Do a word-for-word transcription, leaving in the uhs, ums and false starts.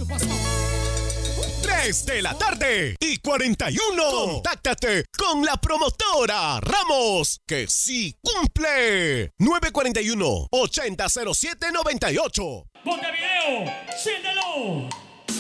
tres de la tarde y cuarenta y uno. Contáctate con la promotora Ramos, que sí cumple. nueve cuatro uno, ochenta cero siete noventa y ocho. Montevideo, siéntelo.